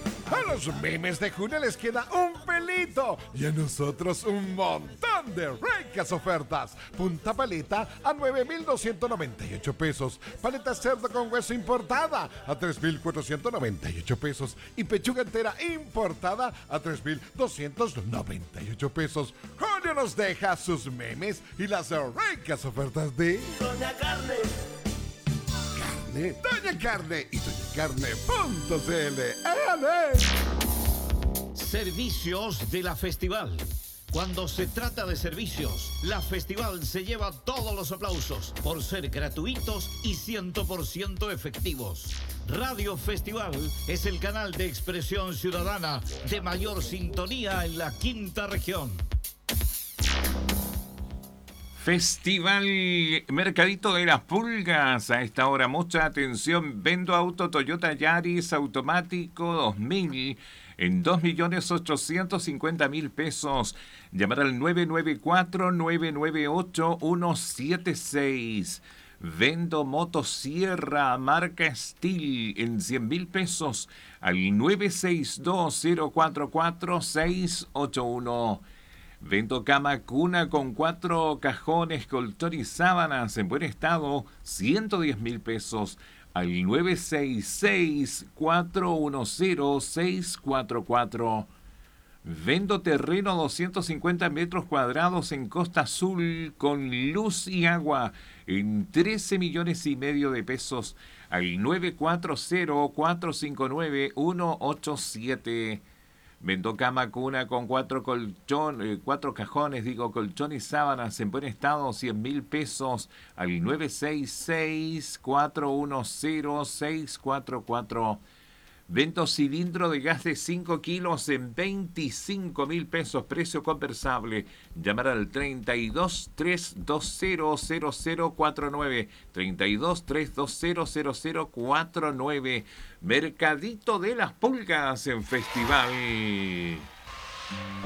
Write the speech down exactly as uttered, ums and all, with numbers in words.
A los memes de junio les queda un pelito y a nosotros un montón de ricas ofertas. Punta paleta a nueve mil doscientos noventa y ocho pesos. Paleta cerdo con hueso importada a tres mil cuatrocientos noventa y ocho pesos. Y pechuga entera importada a tres mil doscientos noventa y ocho pesos. Julio nos deja sus memes y las ricas ofertas de Doña Carne. Carne, Doña Carne y doña carne punto c l. ¡Ale! Servicios de la Festival. Cuando se trata de servicios, la Festival se lleva todos los aplausos por ser gratuitos y cien por ciento efectivos. Radio Festival es el canal de expresión ciudadana de mayor sintonía en la quinta región. Festival Mercadito de las Pulgas. A esta hora, mucha atención. Vendo auto Toyota Yaris automático dos mil en dos millones ochocientos cincuenta mil pesos. Llamar al nueve nueve cuatro, nueve nueve ocho, uno siete seis. Vendo motosierra marca Steel en cien mil pesos al nueve seis dos, cero cuatro cuatro, seis ocho uno. Vendo cama cuna con cuatro cajones, colchón y sábanas en buen estado, ciento diez mil pesos al nueve seis seis, cuatro uno cero, seis cuatro cuatro. Vendo terreno doscientos cincuenta metros cuadrados en Costa Azul con luz y agua en trece millones y medio de pesos al nueve cuatro cero, cuatro cinco nueve, uno ocho siete. Vendo cama cuna con cuatro colchón, eh, cuatro cajones, digo, colchón y sábanas en buen estado, cien mil pesos al nueve seis seis, cuatro uno cero, seis cuatro cuatro. Vendo cilindro de gas de cinco kilos en veinticinco mil pesos, precio conversable. Llamar al treinta y dos, trescientos veinte, cero cero cuatro nueve, treinta y dos, trescientos veinte, cero cero cuatro nueve. Mercadito de las Pulgas en Festival.